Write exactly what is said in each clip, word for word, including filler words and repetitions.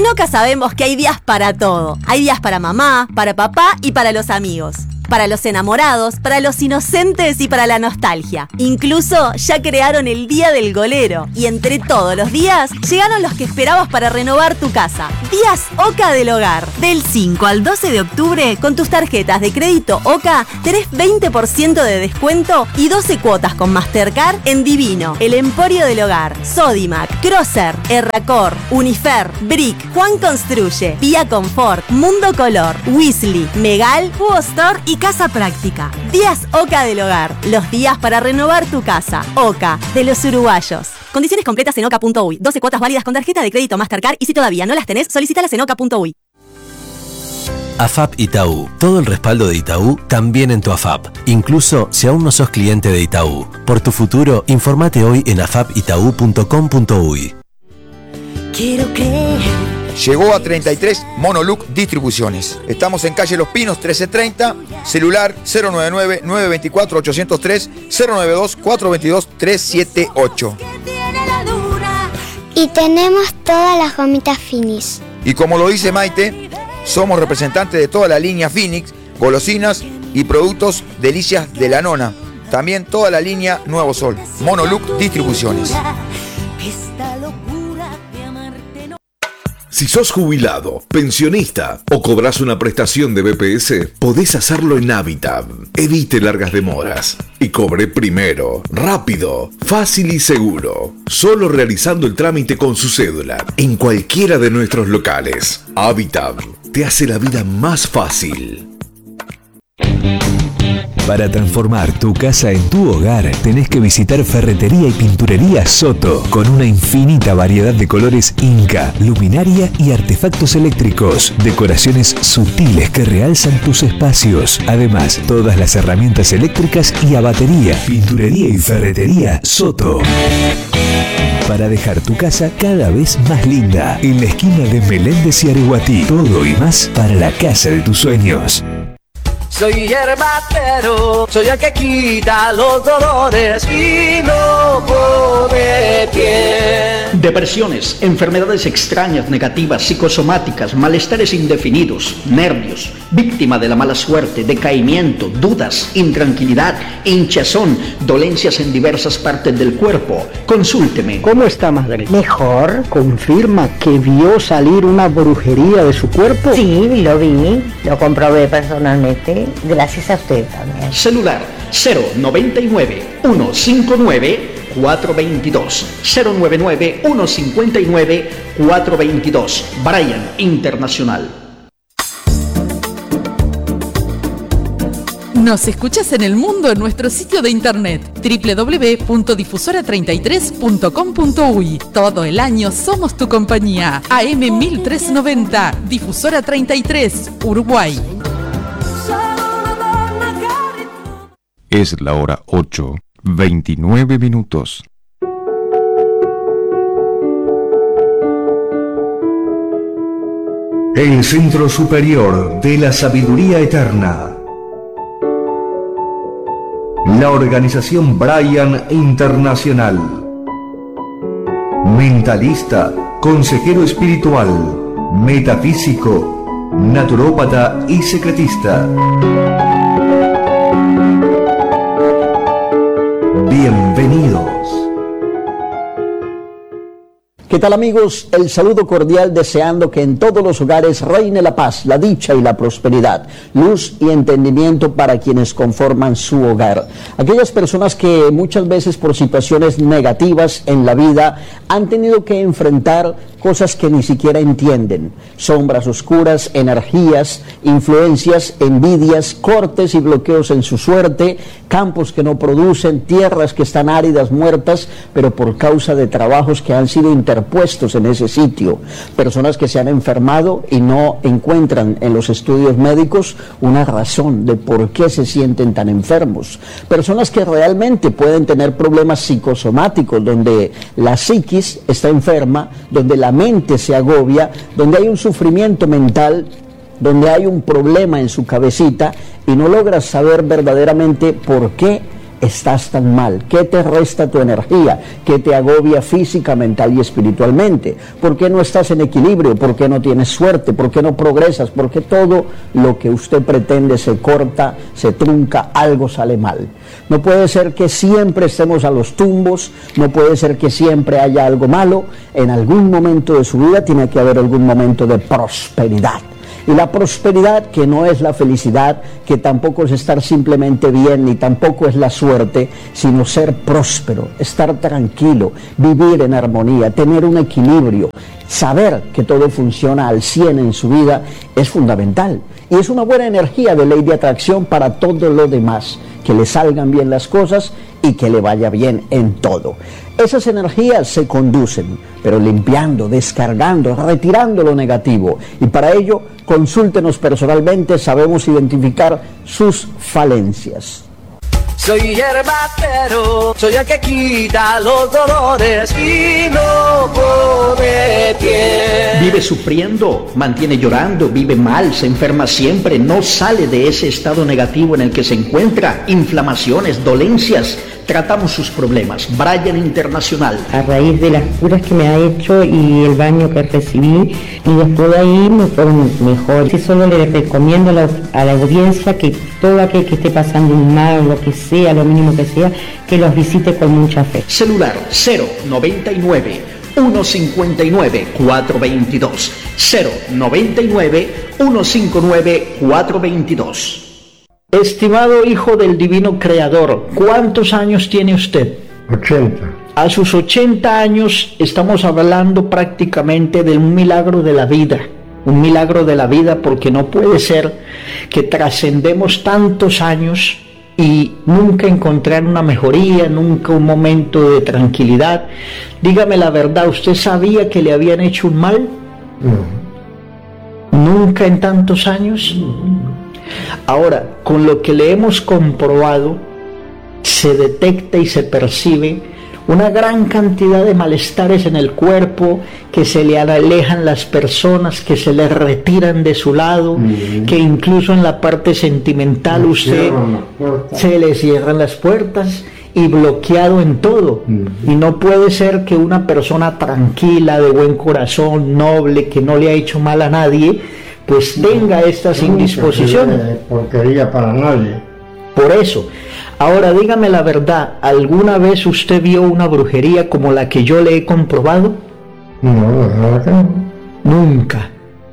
En Oca sabemos que hay días para todo. Hay días para mamá, para papá y para los amigos. Para los enamorados, para los inocentes y para la nostalgia. Incluso ya crearon el Día del Golero. Y entre todos los días, llegaron los que esperabas para renovar tu casa. Días Oca del Hogar. Del cinco al doce de octubre, con tus tarjetas de crédito Oca, tenés veinte por ciento de descuento y doce cuotas con Mastercard en Divino, El Emporio del Hogar, Sodimac, Crosser, Erracor, Unifer, Brick, Juan Construye, Vía Confort, Mundo Color, Weasley, Megal, Hugo Store y Casa Práctica. Días Oca del Hogar. Los días para renovar tu casa. Oca, de los uruguayos. Condiciones completas en oca punto uy. doce cuotas válidas con tarjeta de crédito Mastercard y si todavía no las tenés, solicítalas en oca punto uy. AFAP Itaú. Todo el respaldo de Itaú también en tu AFAP. Incluso si aún no sos cliente de Itaú. Por tu futuro, informate hoy en afap itaú punto com punto uy. Quiero creer. Llegó a treinta y tres Monoluc Distribuciones. Estamos en calle Los Pinos trece treinta, celular cero nueve nueve, nueve dos cuatro, ocho cero tres, cero nueve dos, cuatro dos dos, tres siete ocho. Y tenemos todas las gomitas Finis. Y como lo dice Maite, somos representantes de toda la línea Phoenix, golosinas y productos Delicias de la Nona. También toda la línea Nuevo Sol. Monoluc Distribuciones. Si sos jubilado, pensionista o cobras una prestación de B P S, podés hacerlo en Habitat. Evite largas demoras y cobre primero, rápido, fácil y seguro. Solo realizando el trámite con su cédula en cualquiera de nuestros locales. Habitat te hace la vida más fácil. Para transformar tu casa en tu hogar, tenés que visitar Ferretería y Pinturería Soto, con una infinita variedad de colores Inca, luminaria y artefactos eléctricos, decoraciones sutiles que realzan tus espacios. Además, todas las herramientas eléctricas y a batería. Pinturería y Ferretería Soto. Para dejar tu casa cada vez más linda, en la esquina de Meléndez y Areguatí. Todo y más para la casa de tus sueños. Soy herbatero, soy el que quita los dolores y no pone pie. Depresiones, enfermedades extrañas, negativas, psicosomáticas, malestares indefinidos, nervios, víctima de la mala suerte, decaimiento, dudas, intranquilidad, hinchazón, dolencias en diversas partes del cuerpo. Consúlteme. ¿Cómo está, madre? Mejor. ¿Confirma que vio salir una brujería de su cuerpo? Sí, lo vi, lo comprobé personalmente. Gracias a usted también. Celular cero noventa y nueve, ciento cincuenta y nueve, cuatrocientos veintidós. cero noventa y nueve, ciento cincuenta y nueve, cuatrocientos veintidós. Brian Internacional. Nos escuchas en el mundo en nuestro sitio de internet doble u doble u doble u punto difusora treinta y tres punto com punto uy. Todo el año somos tu compañía. A M mil trescientos noventa, Difusora treinta y tres, Uruguay. Es la hora ocho, veintinueve minutos. El Centro Superior de la Sabiduría Eterna. La organización Brian Internacional. Mentalista, consejero espiritual, metafísico, naturópata y secretista. Bienvenidos. ¿Qué tal, amigos? El saludo cordial, deseando que en todos los hogares reine la paz, la dicha y la prosperidad, luz y entendimiento para quienes conforman su hogar. Aquellas personas que muchas veces por situaciones negativas en la vida han tenido que enfrentar cosas que ni siquiera entienden, sombras oscuras, energías, influencias, envidias, cortes y bloqueos en su suerte, campos que no producen, tierras que están áridas, muertas, pero por causa de trabajos que han sido interpuestos en ese sitio, personas que se han enfermado y no encuentran en los estudios médicos una razón de por qué se sienten tan enfermos, personas que realmente pueden tener problemas psicosomáticos, donde la psiquis está enferma, donde la mente se agobia, donde hay un sufrimiento mental, donde hay un problema en su cabecita y no logra saber verdaderamente por qué estás tan mal? ¿Qué te resta tu energía? ¿Qué te agobia física, mental y espiritualmente? ¿Por qué no estás en equilibrio? ¿Por qué no tienes suerte? ¿Por qué no progresas? ¿Por qué todo lo que usted pretende se corta, se trunca, algo sale mal? No puede ser que siempre estemos a los tumbos, no puede ser que siempre haya algo malo. En algún momento de su vida tiene que haber algún momento de prosperidad. Y la prosperidad, que no es la felicidad, que tampoco es estar simplemente bien, ni tampoco es la suerte, sino ser próspero, estar tranquilo, vivir en armonía, tener un equilibrio, saber que todo funciona al cien en su vida es fundamental. Y es una buena energía de ley de atracción para todo lo demás, que le salgan bien las cosas y que le vaya bien en todo. Esas energías se conducen, pero limpiando, descargando, retirando lo negativo. Y para ello, consúltenos personalmente, sabemos identificar sus falencias. Soy herbatero, soy el que quita los dolores y no pone pie. Vive sufriendo, mantiene llorando, vive mal, se enferma siempre, no sale de ese estado negativo en el que se encuentra, inflamaciones, dolencias. Tratamos sus problemas. Brian Internacional. A raíz de las curas que me ha hecho y el baño que recibí, y después de ahí me fueron mejor. Sí, solo le recomiendo a la, a la audiencia que todo aquel que esté pasando un mal, lo que sea, lo mínimo que sea, que los visite con mucha fe. Celular cero noventa y nueve, ciento cincuenta y nueve, cuatrocientos veintidós. cero noventa y nueve, ciento cincuenta y nueve, cuatrocientos veintidós. Estimado hijo del divino creador, ¿cuántos años tiene usted? ochenta. A sus ochenta años estamos hablando prácticamente de un milagro de la vida. Un milagro de la vida, porque no puede ser que trascendemos tantos años y nunca encontrar una mejoría, nunca un momento de tranquilidad. Dígame la verdad, ¿usted sabía que le habían hecho un mal? No. ¿Nunca en tantos años? No. Ahora, con lo que le hemos comprobado, se detecta y se percibe una gran cantidad de malestares en el cuerpo, que se le alejan las personas, que se le retiran de su lado, uh-huh. que incluso en la parte sentimental me usted se le cierran las puertas y bloqueado en todo. Uh-huh. Y no puede ser que una persona tranquila, de buen corazón, noble, que no le ha hecho mal a nadie, pues tenga estas indisposiciones. Porquería para nadie. Por eso, ahora dígame la verdad, ¿alguna vez usted vio una brujería como la que yo le he comprobado? No, la verdad que no. Nunca.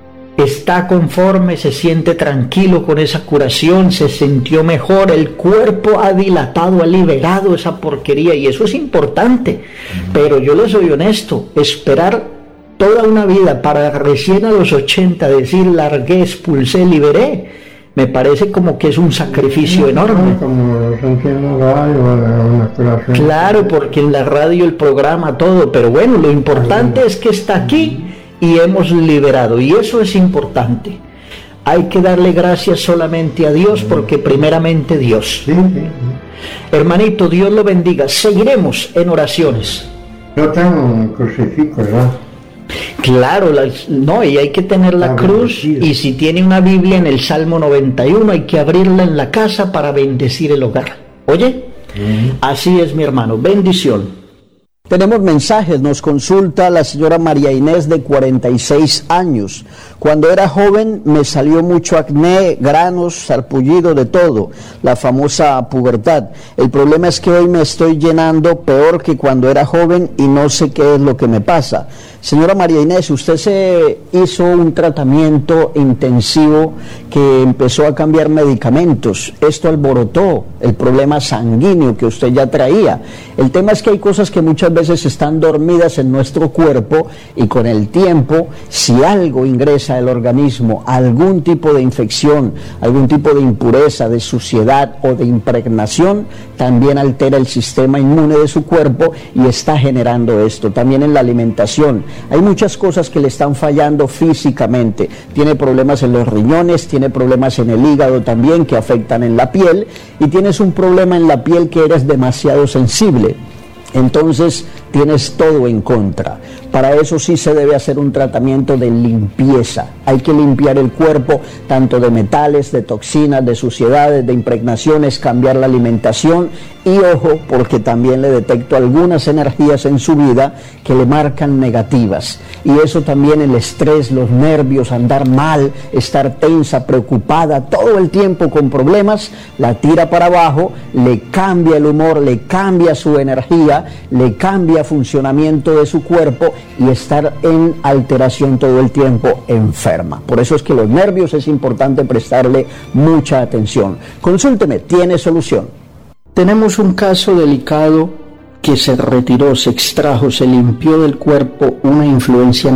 Está conforme, se siente tranquilo con esa curación, se sintió mejor, el cuerpo ha dilatado, ha liberado esa porquería, y eso es importante. Uh-huh. Pero yo le soy honesto, esperar toda una vida para recién a los ochenta decir largué, expulsé, liberé, me parece como que es un sacrificio enorme. Como sentí en la radio, una curación. Claro, porque en la radio el programa, todo, pero bueno, lo importante es que está aquí y hemos liberado, y eso es importante. Hay que darle gracias solamente a Dios, porque primeramente Dios. Sí, sí. Hermanito, Dios lo bendiga. Seguiremos en oraciones. Yo tengo un crucifijo, ¿verdad? Claro, la, no, y hay que tener la cruz, y si tiene una Biblia en el Salmo noventa y uno, hay que abrirla en la casa para bendecir el hogar. ¿Oye? Uh-huh. Así es, mi hermano. Bendición. Tenemos mensajes, nos consulta la señora María Inés, de cuarenta y seis años. Cuando era joven me salió mucho acné, granos, sarpullido, de todo, la famosa pubertad. El problema es que hoy me estoy llenando peor que cuando era joven y no sé qué es lo que me pasa. Señora María Inés, usted se hizo un tratamiento intensivo que empezó a cambiar medicamentos. Esto alborotó el problema sanguíneo que usted ya traía. El tema es que hay cosas que muchas veces están dormidas en nuestro cuerpo, y con el tiempo, si algo ingresa al organismo, algún tipo de infección, algún tipo de impureza, de suciedad o de impregnación, también altera el sistema inmune de su cuerpo y está generando esto. También en la alimentación hay muchas cosas que le están fallando físicamente. Tiene problemas en los riñones, tiene problemas en el hígado también, que afectan en la piel, y tienes un problema en la piel que eres demasiado sensible. Entonces tienes todo en contra. Para eso sí se debe hacer un tratamiento de limpieza. Hay que limpiar el cuerpo tanto de metales, de toxinas, de suciedades, de impregnaciones, cambiar la alimentación y ojo, porque también le detecto algunas energías en su vida que le marcan negativas. Y eso también, el estrés, los nervios, andar mal, estar tensa, preocupada, todo el tiempo con problemas, la tira para abajo, le cambia el humor, le cambia su energía, le cambia funcionamiento de su cuerpo y estar en alteración todo el tiempo, enferma. Por eso es que los nervios es importante prestarle mucha atención. Consúlteme, tiene solución. Tenemos un caso delicado que se retiró, se extrajo, se limpió del cuerpo una influencia